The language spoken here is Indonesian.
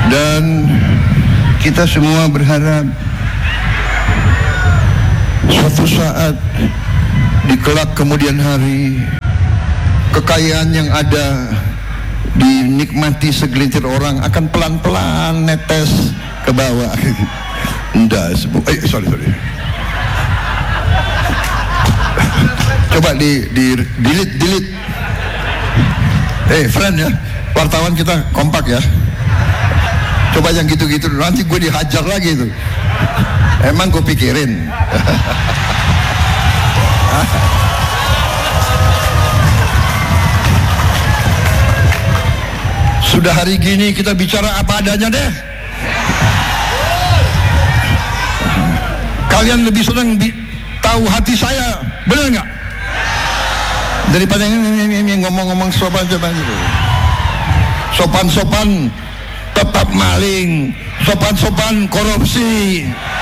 Dan kita semua berharap suatu saat di kelak kemudian hari kekayaan yang ada dinikmati segelintir orang akan pelan-pelan netes ke bawah. Sorry. Coba delete. Friend ya, wartawan kita kompak ya. Coba yang gitu-gitu nanti gue dihajar lagi tuh. Emang gue pikirin. Sudah hari gini kita bicara apa adanya deh. Kalian lebih senang tahu hati saya, benar nggak? Daripada ngomong-ngomong sopan-sopan gitu. Sopan-sopan tetap maling, sopan-sopan korupsi.